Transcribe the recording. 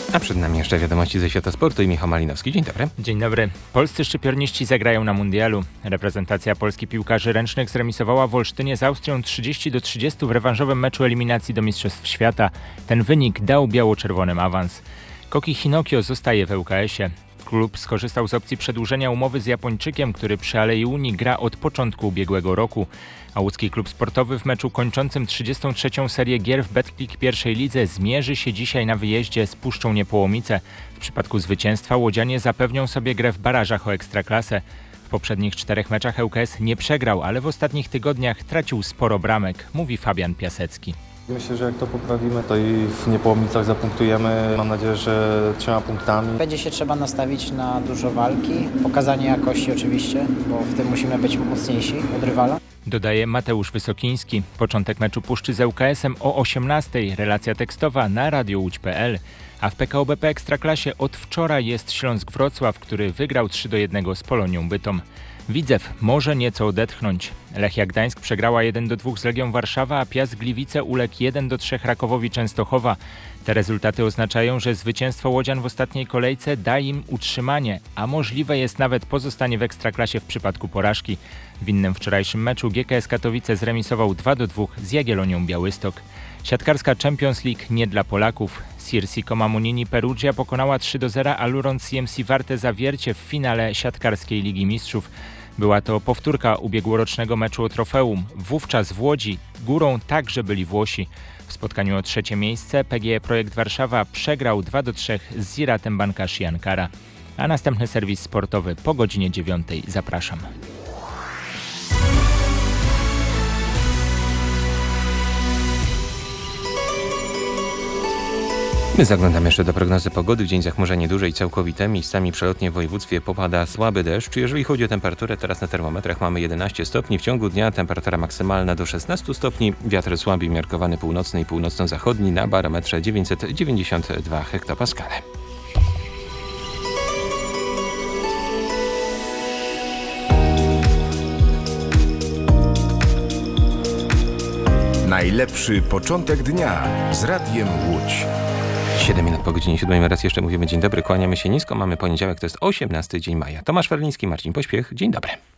A przed nami jeszcze wiadomości ze świata sportu i Michał Malinowski. Dzień dobry. Dzień dobry. Polscy szczypiorniści zagrają na mundialu. Reprezentacja Polski piłkarzy ręcznych zremisowała w Olsztynie z Austrią 30-30 w rewanżowym meczu eliminacji do Mistrzostw Świata. Ten wynik dał biało-czerwonym awans. Koki Hinokio zostaje w ŁKS-ie. Klub skorzystał z opcji przedłużenia umowy z Japończykiem, który przy Alei Unii gra od początku ubiegłego roku. A łódzki klub sportowy w meczu kończącym 33. serię gier w Betclic pierwszej lidze zmierzy się dzisiaj na wyjeździe z Puszczą Niepołomice. W przypadku zwycięstwa łodzianie zapewnią sobie grę w barażach o Ekstraklasę. W poprzednich 4 meczach ŁKS nie przegrał, ale w ostatnich tygodniach tracił sporo bramek, mówi Fabian Piasecki. Myślę, że jak to poprawimy, to i w Niepołomicach zapunktujemy. Mam nadzieję, że 3 punktami. Będzie się trzeba nastawić na dużo walki, pokazanie jakości oczywiście, bo w tym musimy być mocniejsi od rywala. Dodaje Mateusz Wysokiński. Początek meczu Puszczy z ŁKS-em o 18:00. Relacja tekstowa na radiołódź.pl. A w PKO BP Ekstraklasie od wczoraj jest Śląsk Wrocław, który wygrał 3-1 z Polonią Bytom. Widzew może nieco odetchnąć. Lechia Gdańsk przegrała 1-2 z Legią Warszawa, a Piast Gliwice uległ 1-3 Rakowowi Częstochowa. Te rezultaty oznaczają, że zwycięstwo łodzian w ostatniej kolejce da im utrzymanie, a możliwe jest nawet pozostanie w Ekstraklasie w przypadku porażki. W innym wczorajszym meczu GKS Katowice zremisował 2-2 z Jagiellonią Białystok. Siatkarska Champions League nie dla Polaków. Sirsi Komamunini Perugia pokonała 3-0 Aluron CMC Warte Zawiercie w finale siatkarskiej Ligi Mistrzów. Była to powtórka ubiegłorocznego meczu o trofeum. Wówczas w Łodzi górą także byli Włosi. W spotkaniu o 3. miejsce PGE Projekt Warszawa przegrał 2-3 z Ziratem Bankashi Ankara. A następny serwis sportowy po godzinie 9:00. Zapraszam. My zaglądamy jeszcze do prognozy pogody. W dzień zachmurzenie duże i całkowite. Miejscami przelotnie w województwie popada słaby deszcz. Jeżeli chodzi o temperaturę, teraz na termometrach mamy 11 stopni. W ciągu dnia temperatura maksymalna do 16 stopni. Wiatr słaby umiarkowany północny i północno-zachodni na barometrze 992 hektopaskale. Najlepszy początek dnia z Radiem Łódź. 7 minut po godzinie 7. Raz jeszcze mówimy dzień dobry, kłaniamy się nisko. Mamy poniedziałek, to jest 18 dzień maja. Tomasz Ferliński, Marcin Pośpiech. Dzień dobry.